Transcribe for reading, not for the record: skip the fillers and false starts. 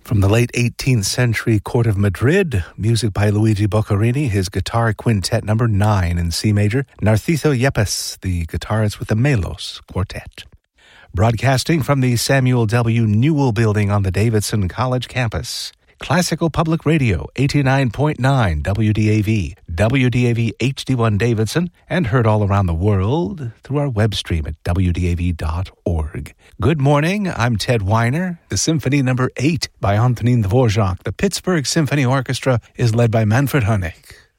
From the late 18th century Court of Madrid, music by Luigi Boccherini, his guitar quintet number 9 in C major, Narciso Yepes, the guitarist with the Melos Quartet. Broadcasting from the Samuel W. Newell Building on the Davidson College campus. Classical Public Radio, 89.9 WDAV, WDAV HD1 Davidson, and heard all around the world through our web stream at WDAV.org. Good morning, I'm Ted Weiner. The Symphony No. 8 by Antonin Dvorak. The Pittsburgh Symphony Orchestra is led by Manfred Honeck.